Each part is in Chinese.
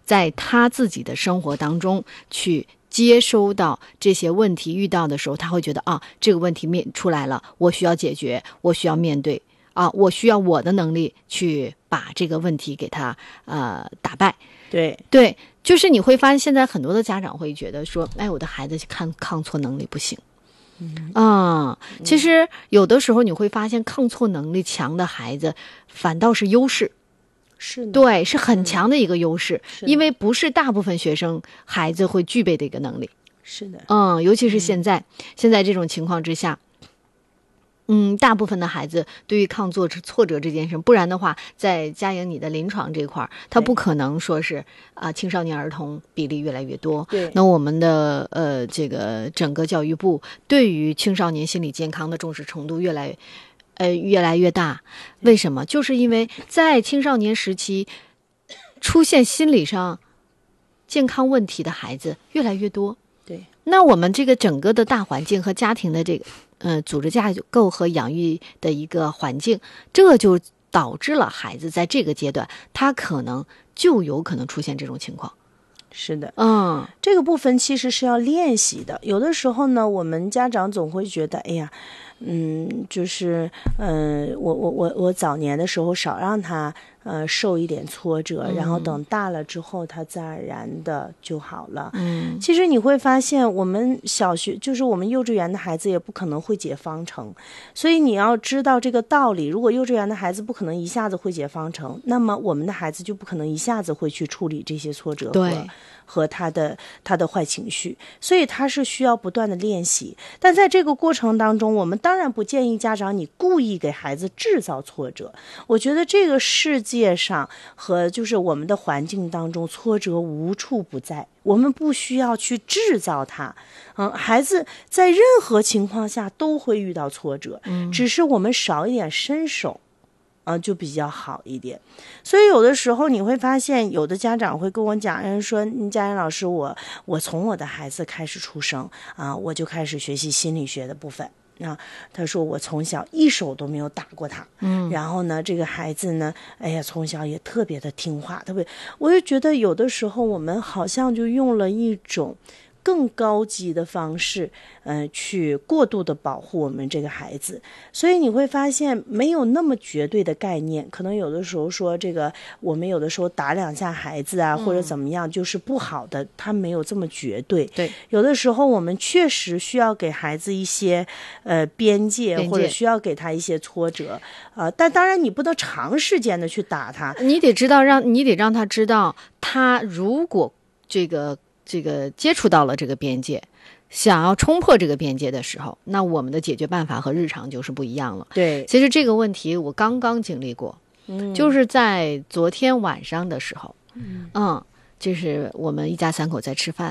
在他自己的生活当中去接收到这些问题遇到的时候，他会觉得啊，这个问题出来了，我需要解决，我需要面对啊，我需要我的能力去把这个问题给他打败。对，就是你会发现现在很多的家长会觉得说，哎，我的孩子抗挫能力不行。其实有的时候你会发现抗挫能力强的孩子反倒是优势。 是的， 对，是很强的一个优势，因为不是大部分学生孩子会具备的一个能力。 是的， 尤其是现在这种情况之下，大部分的孩子对于抗挫折这件事，不然的话，在佳莹你的临床这块儿，他不可能说是青少年儿童比例越来越多。 对， 那我们的这个整个教育部对于青少年心理健康的重视程度越来越大。为什么？就是因为在青少年时期出现心理上健康问题的孩子越来越多。 对， 那我们这个整个的大环境和家庭的这个组织架构和养育的一个环境，这就导致了孩子在这个阶段他有可能出现这种情况。 是的，这个部分其实是要练习的。有的时候呢，我们家长总会觉得，哎呀，就是我早年的时候少让他受一点挫折，然后等大了之后他自然而然的就好了。其实你会发现，我们小学就是我们幼稚园的孩子也不可能会解方程，所以你要知道这个道理。如果幼稚园的孩子不可能一下子会解方程，那么我们的孩子就不可能一下子会去处理这些挫折和他的坏情绪，所以他是需要不断的练习。但在这个过程当中，我们当然不建议家长你故意给孩子制造挫折。我觉得这个世界上和就是我们的环境当中，挫折无处不在，我们不需要去制造它。孩子在任何情况下都会遇到挫折，只是我们少一点伸手就比较好一点。所以有的时候你会发现，有的家长会跟我讲，人说佳莹老师，我从我的孩子开始出生我就开始学习心理学的部分。他说我从小一手都没有打过他，然后呢，这个孩子呢，哎呀，从小也特别的听话，我就觉得有的时候我们好像就用了一种更高级的方式，去过度的保护我们这个孩子。所以你会发现没有那么绝对的概念，可能有的时候说这个我们有的时候打两下孩子或者怎么样就是不好的，他没有这么绝对。 对， 有的时候我们确实需要给孩子一些边界，或者需要给他一些挫折但当然你不能长时间的去打他， 你得让他知道，他如果这个接触到了这个边界，想要冲破这个边界的时候，那我们的解决办法和日常就是不一样了。 对， 其实这个问题我刚刚经历过，就是在昨天晚上的时候，就是我们一家三口在吃饭，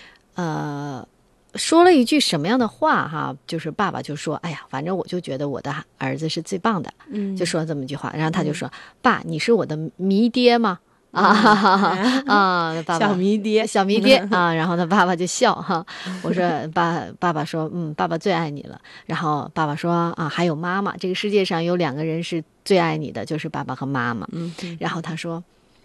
说了一句什么样的话哈？就是爸爸就说：“哎呀，反正我就觉得我的儿子是最棒的。”就说了这么一句话，然后他就说：“爸，你是我的迷爹吗？”爸爸小迷爹然后他爸爸就笑哈。我说爸爸说爸爸最爱你了。然后爸爸说还有妈妈，这个世界上有2个人是最爱你的，就是爸爸和妈妈。然后他说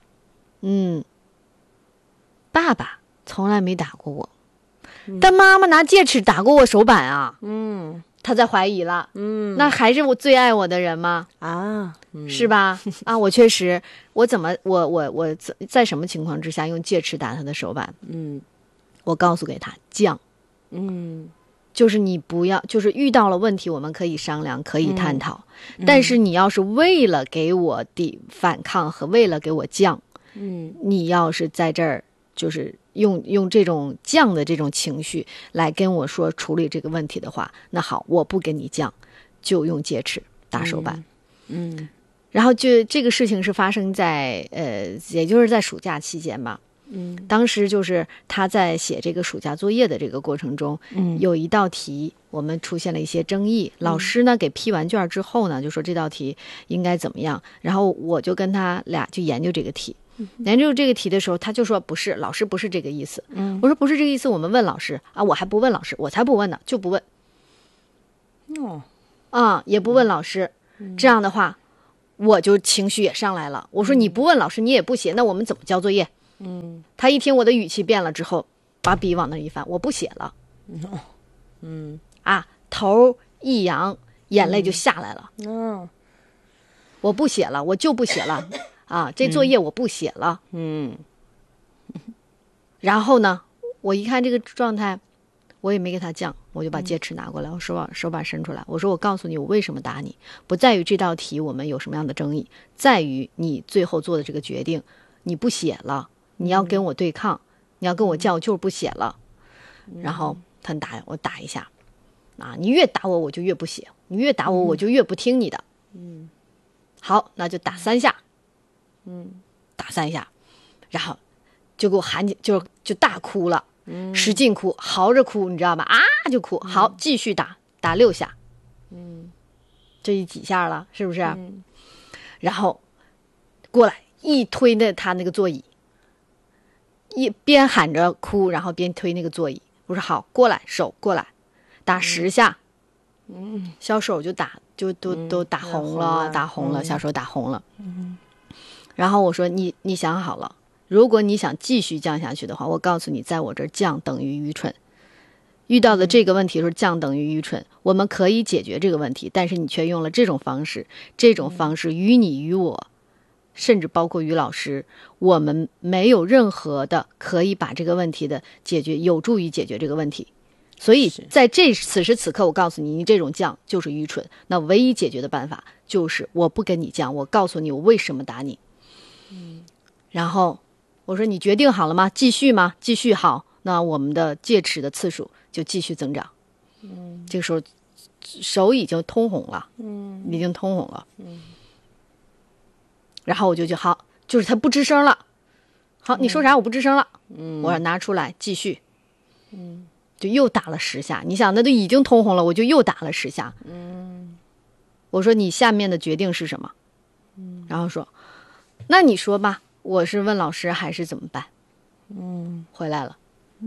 爸爸从来没打过我，但妈妈拿戒尺打过我手板啊。他在怀疑了，那还是我最爱我的人吗？是吧？我确实，我在什么情况之下用戒尺打他的手板？我告诉给他犟，就是你不要，就是遇到了问题我们可以商量，可以探讨，但是你要是为了给我反抗和为了给我犟，你要是在这儿就是用这种犟的这种情绪来跟我说处理这个问题的话，那好，我不跟你犟，就用戒尺打手板。然后就这个事情是发生在也就是在暑假期间吧。当时就是他在写这个暑假作业的这个过程中，有一道题我们出现了一些争议，老师呢给批完卷之后呢，就说这道题应该怎么样，然后我就跟他俩就研究这个题。研究这个题的时候，他就说不是，老师不是这个意思。我说不是这个意思，我们问老师我还不问老师，我才不问呢，就不问。也不问老师，这样的话我就情绪也上来了。我说你不问老师你也不写，那我们怎么交作业？ 他一听我的语气变了之后，把笔往那一翻，我不写了。头一扬，眼泪就下来了。我不写了，我就不写了这作业我不写了。然后呢，我一看这个状态，我也没给他犟，我就把戒尺拿过来，我手把伸出来，我说我告诉你我为什么打你，不在于这道题我们有什么样的争议，在于你最后做的这个决定，你不写了，你要跟我对抗，你要跟我犟，我就是不写了。然后他打我打一下你越打我就越不写，你越打我就越不听你的。好，那就打3下。打3下，然后就给我喊起，就大哭了。使劲哭，嚎着哭，你知道吧？就哭。好，继续打6下。这几下了，是不是？然后过来一推他那个座椅，一边喊着哭，然后边推那个座椅。我说好，过来，手过来，打10下。小手就打，就都打红了，打红了，小手打红了。然后我说你想好了。如果你想继续降下去的话，我告诉你，在我这儿降等于愚蠢。遇到的这个问题是降等于愚蠢，我们可以解决这个问题，但是你却用了这种方式，这种方式于你于我，甚至包括于老师，我们没有任何的可以把这个问题的解决，有助于解决这个问题。所以在此时此刻，我告诉你，你这种降就是愚蠢。那唯一解决的办法就是我不跟你降，我告诉你我为什么打你。然后我说你决定好了吗？继续吗？继续。好，那我们的戒尺的次数就继续增长。这个时候手已经通红了。已经通红了。然后我就好，就是他不吱声了。好，你说啥？我不吱声了。我说拿出来继续。就又打了10下。你想那都已经通红了，我就又打了10下。我说你下面的决定是什么？然后说那你说吧，我是问老师还是怎么办？回来了。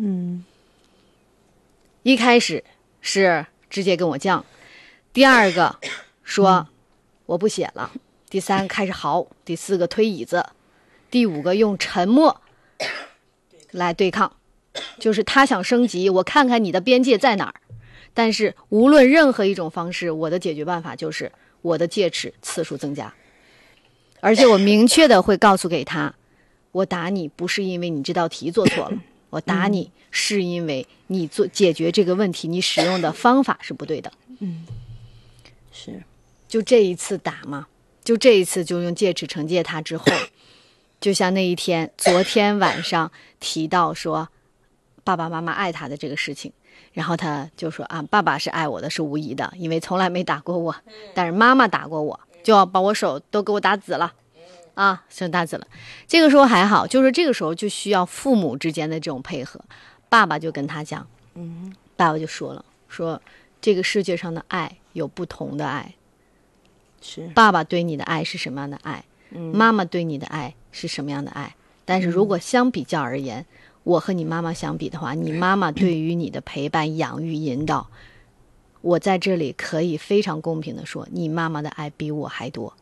一开始是直接跟我犟，第二个说我不写了，第3个开始嚎，第4个推椅子，第5个用沉默来对抗，就是他想升级，我看看你的边界在哪儿。但是无论任何一种方式，我的解决办法就是我的戒尺次数增加，而且我明确的会告诉给他，我打你不是因为你这道题做错了，我打你是因为你解决这个问题你使用的方法是不对的。 是， 就这一次打嘛，就这一次就用戒尺惩戒他之后，就像那一天昨天晚上提到说爸爸妈妈爱他的这个事情，然后他就说爸爸是爱我的，是无疑的，因为从来没打过我，但是妈妈打过我，就要把我手都给我打紫了手打紫了。这个时候还好，就是这个时候就需要父母之间的这种配合。爸爸就跟他讲，爸爸就说了，说这个世界上的爱有不同的爱， 是爸爸对你的爱是什么样的爱，妈妈对你的爱是什么样的爱。但是如果相比较而言，我和你妈妈相比的话，你妈妈对于你的陪伴、养育、引导，我在这里可以非常公平的说，你妈妈的爱比我还多。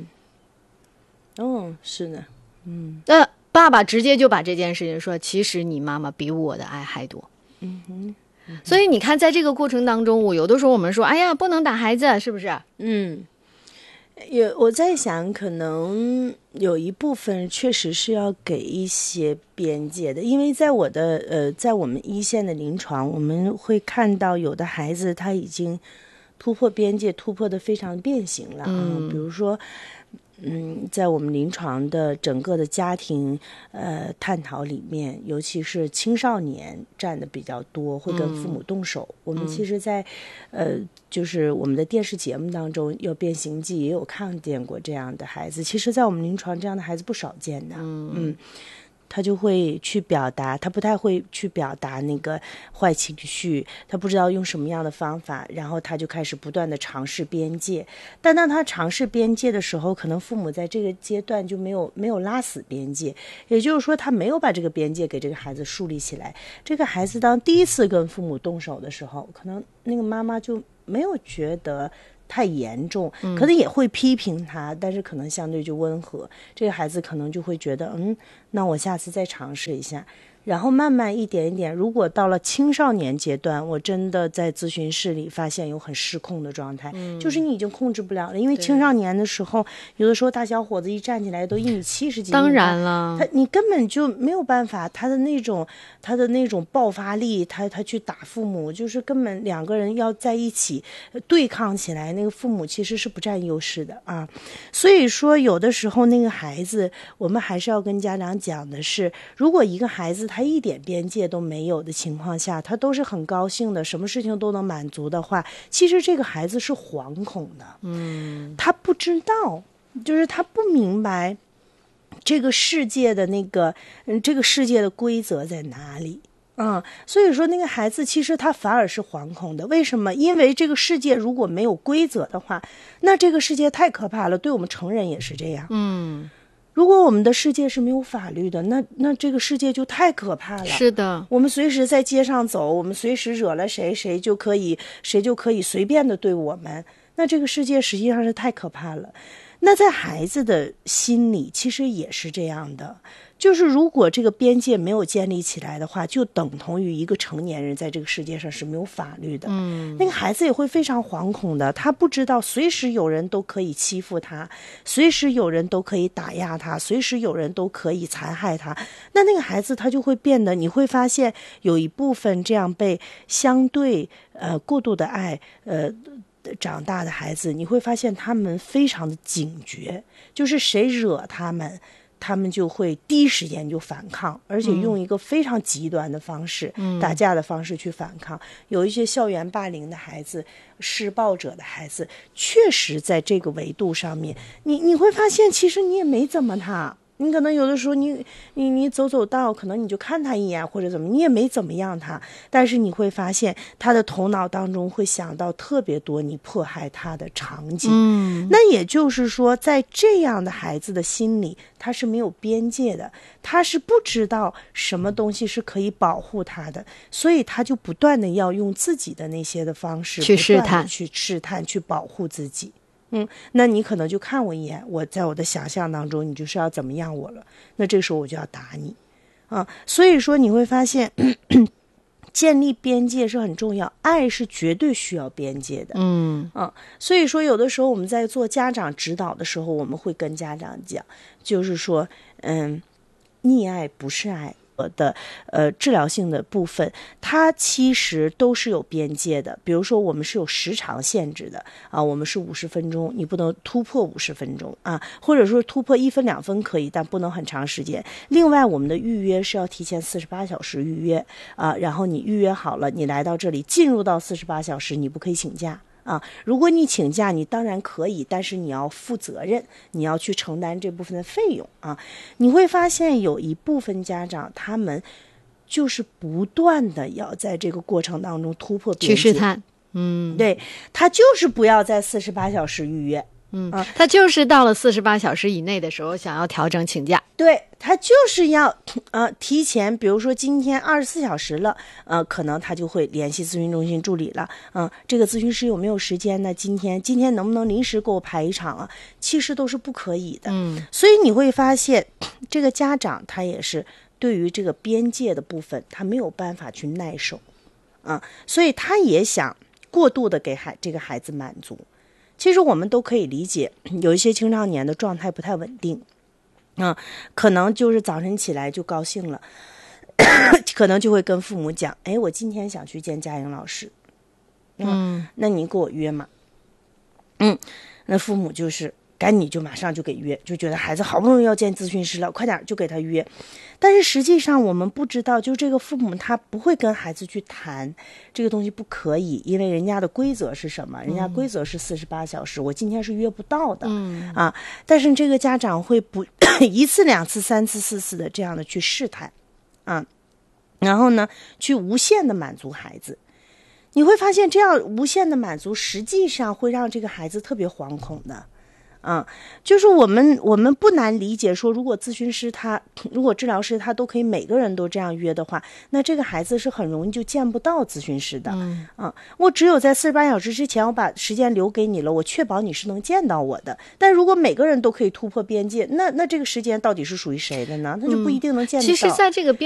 是的。 爸爸直接就把这件事情说，其实你妈妈比我的爱还多。所以你看在这个过程当中，我有的时候我们说哎呀不能打孩子，是不是？ 我在想可能有一部分确实是要给一些边界的，因为在我们一线的临床，我们会看到有的孩子他已经突破边界，突破的非常变形了比如说在我们临床的整个的家庭探讨里面，尤其是青少年占的比较多，会跟父母动手。我们其实在就是我们的电视节目当中，有变形记也有看见过这样的孩子。其实在我们临床这样的孩子不少见的。他就会去表达，他不太会去表达那个坏情绪，他不知道用什么样的方法，然后他就开始不断的尝试边界。但当他尝试边界的时候，可能父母在这个阶段就没有拉死边界，也就是说他没有把这个边界给这个孩子树立起来。这个孩子当第一次跟父母动手的时候，可能那个妈妈就没有觉得太严重，可能也会批评他，但是可能相对就温和。这个孩子可能就会觉得那我下次再尝试一下。然后慢慢一点一点，如果到了青少年阶段，我真的在咨询室里发现有很失控的状态，就是你已经控制不了了。因为青少年的时候，有的时候大小伙子一站起来都1.70米， 当然了， 你根本就没有办法，他的那种爆发力，他去打父母，就是根本两个人要在一起对抗起来，那个父母其实是不占优势的啊。所以说有的时候那个孩子，我们还是要跟家长讲的是，如果一个孩子他一点边界都没有的情况下，他都是很高兴的，什么事情都能满足的话，其实这个孩子是惶恐的。他不知道，就是他不明白这个世界的这个世界的规则在哪里。所以说那个孩子其实他反而是惶恐的。为什么？因为这个世界如果没有规则的话，那这个世界太可怕了，对我们成人也是这样。如果我们的世界是没有法律的，那这个世界就太可怕了。 是的， 我们随时在街上走，我们随时惹了谁，谁就可以随便的对我们。那这个世界实际上是太可怕了。那在孩子的心里其实也是这样的，就是如果这个边界没有建立起来的话，就等同于一个成年人在这个世界上是没有法律的。那个孩子也会非常惶恐的，他不知道随时有人都可以欺负他，随时有人都可以打压他，随时有人都可以残害他。那个孩子他就会变得，你会发现有一部分这样被相对过度的爱长大的孩子，你会发现他们非常的警觉，就是谁惹他们就会第一时间就反抗，而且用一个非常极端的方式，打架的方式去反抗。有一些校园霸凌的孩子，施暴者的孩子，确实在这个维度上面，你会发现其实你也没怎么他。你可能有的时候你走道，可能你就看他一眼或者怎么，你也没怎么样他，但是你会发现他的头脑当中会想到特别多你迫害他的场景。那也就是说，在这样的孩子的心里，他是没有边界的，他是不知道什么东西是可以保护他的，所以他就不断的要用自己的那些的方式去试探，去保护自己。那你可能就看我一眼，我在我的想象当中你就是要怎么样我了，那这个时候我就要打你所以说你会发现建立边界是很重要，爱是绝对需要边界的。所以说有的时候我们在做家长指导的时候，我们会跟家长讲，就是说溺爱不是爱的治疗性的部分，它其实都是有边界的。比如说我们是有时长限制的我们是50分钟，你不能突破50分钟或者说突破1分2分可以，但不能很长时间。另外我们的预约是要提前48小时预约然后你预约好了，你来到这里进入到48小时，你不可以请假如果你请假，你当然可以，但是你要负责任，你要去承担这部分的费用你会发现有一部分家长，他们就是不断的要在这个过程当中突破边界， 去试探。 对，他就是不要在48小时预约。 他就是到了48小时以内的时候想要调整请假。 对，他就是要提前，比如说今天24小时了可能他就会联系咨询中心助理了这个咨询师有没有时间呢？今天能不能临时给我排一场其实都是不可以的。所以你会发现这个家长他也是对于这个边界的部分他没有办法去耐受所以他也想过度的给这个孩子满足。其实我们都可以理解，有一些青少年的状态不太稳定可能就是早晨起来就高兴了可能就会跟父母讲，我今天想去见佳颖老师那你给我约嘛那父母就是赶紧就马上就给约，就觉得孩子好不容易要见咨询师了，快点就给他约。但是实际上我们不知道，就这个父母他不会跟孩子去谈这个东西不可以，因为人家的规则是什么？人家规则是48小时，我今天是约不到的但是这个家长会不1次2次3次4次的这样的去试探然后呢去无限的满足孩子。你会发现这样无限的满足实际上会让这个孩子特别惶恐的就是我们不难理解说，如果治疗师他都可以每个人都这样约的话，那这个孩子是很容易就见不到咨询师的。我只有在48小时之前我把时间留给你了，我确保你是能见到我的。但如果每个人都可以突破边界，那这个时间到底是属于谁的呢？他就不一定能见得到。 其实在这个